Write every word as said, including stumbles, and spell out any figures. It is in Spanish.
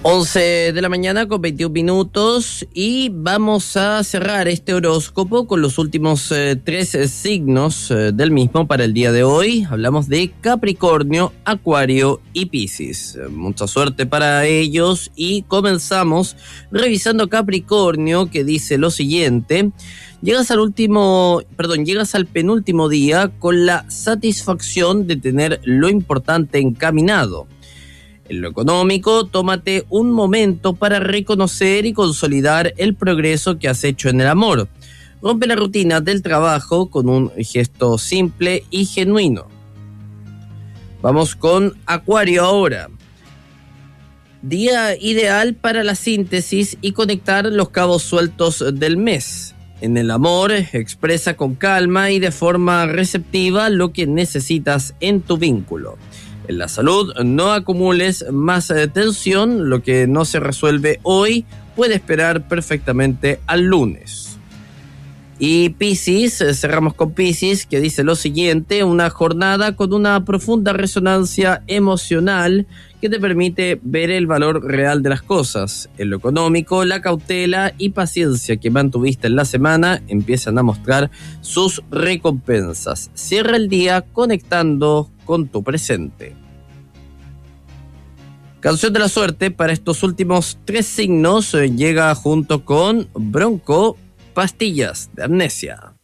once de la mañana con veintiún minutos y vamos a cerrar este horóscopo con los últimos eh, tres eh, signos eh, del mismo para el día de hoy. Hablamos de Capricornio, Acuario y Piscis. Eh, mucha suerte para ellos y comenzamos revisando Capricornio, que dice lo siguiente: llegas al último, perdón, llegas al penúltimo día con la satisfacción de tener lo importante encaminado. En lo económico, tómate un momento para reconocer y consolidar el progreso que has hecho en el amor. Rompe la rutina del trabajo con un gesto simple y genuino. Vamos con Acuario ahora. Día ideal para la síntesis y conectar los cabos sueltos del mes. En el amor, expresa con calma y de forma receptiva lo que necesitas en tu vínculo. En la salud, no acumules más tensión. Lo que no se resuelve hoy puede esperar perfectamente al lunes. Y Piscis, cerramos con Piscis, que dice lo siguiente: una jornada con una profunda resonancia emocional que te permite ver el valor real de las cosas. En lo económico, la cautela y paciencia que mantuviste en la semana empiezan a mostrar sus recompensas. Cierra el día conectando con tu presente. Canción de la suerte para estos últimos tres signos eh, llega junto con Bronco, Pastillas de Amnesia.